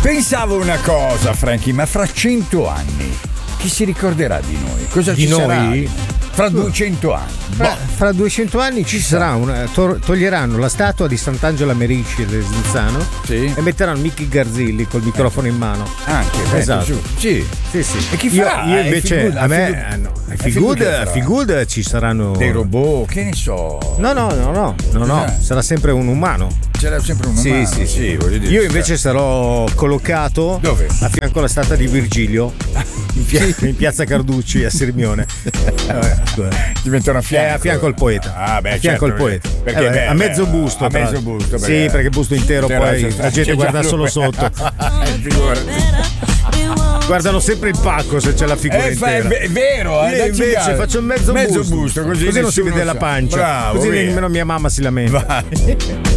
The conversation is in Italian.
Pensavo una cosa, Frankie, ma fra 100 anni chi si ricorderà di noi? Cosa di ci noi? sarà? Fra 200 anni. Fra 200 anni ci sarà toglieranno la statua di Sant'Angela Merici del Desenzano e metteranno Mickey Garzilli col microfono in mano. Anche, esatto. Sì. E chi farà? Io invece Figud ci saranno dei robot, che ne so. No, sarà sempre un umano. C'era sempre un umano. Sì, voglio dire. Io invece sarò collocato dove? A fianco alla statua di Virgilio in piazza Carducci a Sirmione. Diventano a fianco al poeta. A fianco al poeta. Perché a mezzo busto. A mezzo busto. Sì, perché busto intero poi la gente guarda solo sotto. Guardano sempre il pacco se c'è la figura intera. È vero, io invece faccio un mezzo busto così non si vede la pancia. Bravo, così nemmeno mia mamma si lamenta. Vai.